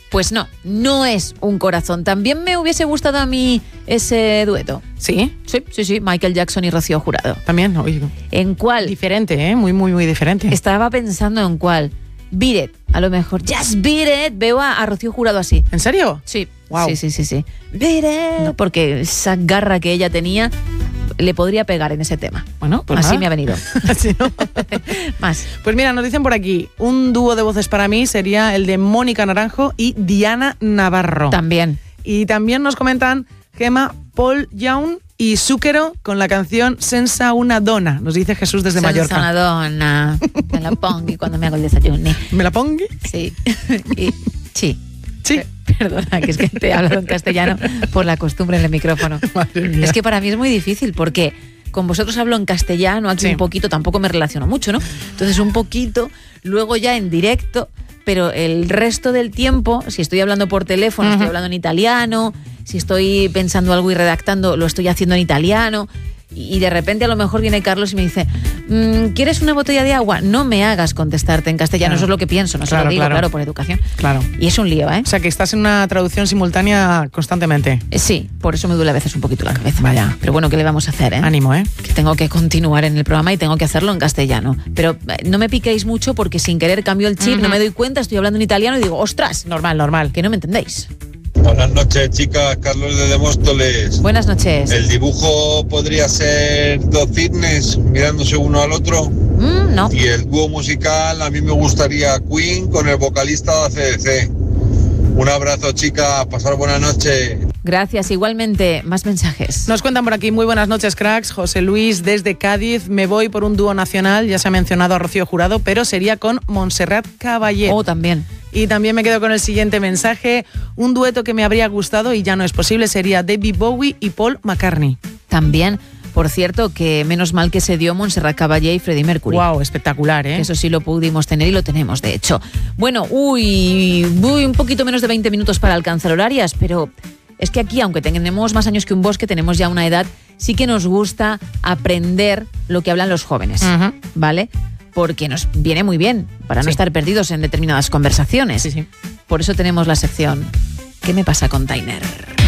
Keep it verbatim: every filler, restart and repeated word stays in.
Pues no, no es un corazón. También me hubiese gustado a mí ese dueto. ¿Sí? Sí, sí, sí, Michael Jackson y Rocío Jurado. También, oye. ¿En cuál? Diferente, ¿eh? Muy, muy, muy diferente. Estaba pensando en cuál. Beat It, a lo mejor. Just Beat It. Veo a, a Rocío Jurado así. ¿En serio? Sí. Wow. Sí, sí, sí, sí. Beat It. No. Porque esa garra que ella tenía le podría pegar en ese tema. Bueno, pues así nada. me ha venido. Así, ¿no? Más. Pues mira, nos dicen por aquí, un dúo de voces para mí sería el de Mónica Naranjo y Diana Navarro. También. Y también nos comentan Gemma, Paul Young y Zúquero con la canción Senza una dona, nos dice Jesús desde Senza Mallorca. una dona. Me la pongo cuando me hago el desayuno. ¿Me la pongo? Sí. Y, sí. Sí. Perdona, que es que te he hablado en castellano por la costumbre en el micrófono. Madre mía. Es que para mí es muy difícil porque con vosotros hablo en castellano, aquí Sí. un poquito, tampoco me relaciono mucho, ¿no? Entonces un poquito, luego ya en directo, pero el resto del tiempo, si estoy hablando por teléfono, Uh-huh. estoy hablando en italiano, si estoy pensando algo y redactando, lo estoy haciendo en italiano. Y de repente a lo mejor viene Carlos y me dice, mmm, ¿quieres una botella de agua? No me hagas contestarte en castellano, Claro. eso es lo que pienso, no Claro, se lo digo, claro. claro, por educación. Claro. Y es un lío, ¿eh? O sea, que estás en una traducción simultánea constantemente. Eh, Sí, por eso me duele a veces un poquito la cabeza. Vaya. Pero bueno, ¿qué le vamos a hacer, eh? Ánimo, ¿eh? Que tengo que continuar en el programa y tengo que hacerlo en castellano. Pero eh, no me piquéis mucho porque sin querer cambio el chip, Uh-huh. no me doy cuenta, estoy hablando en italiano y digo, ostras, Normal, normal. que no me entendéis. Buenas noches, chicas. Carlos de Demóstoles. Buenas noches. ¿El dibujo podría ser dos cisnes mirándose uno al otro? Mm, no. Y el dúo musical, a mí me gustaría Queen con el vocalista de A C D C. Un abrazo, chicas. Pasar buena noche. Gracias, igualmente. Más mensajes. Nos cuentan por aquí, muy buenas noches, cracks. José Luis desde Cádiz. Me voy por un dúo nacional, ya se ha mencionado a Rocío Jurado, pero sería con Montserrat Caballé. Oh, también. Y también me quedo con el siguiente mensaje. Un dueto que me habría gustado y ya no es posible sería David Bowie y Paul McCartney. También, por cierto, que menos mal que se dio Montserrat Caballé y Freddie Mercury. Wow, espectacular, ¿eh? Eso sí lo pudimos tener y lo tenemos, de hecho. Bueno, uy, uy, un poquito menos de veinte minutos para alcanzar horarias, pero es que aquí, aunque tenemos más años que un bosque, tenemos ya una edad, sí que nos gusta aprender lo que hablan los jóvenes, Ujú. ¿vale? Porque nos viene muy bien para no Sí. estar perdidos en determinadas conversaciones. Sí, sí. Por eso tenemos la sección ¿Qué me pasa con Tainer?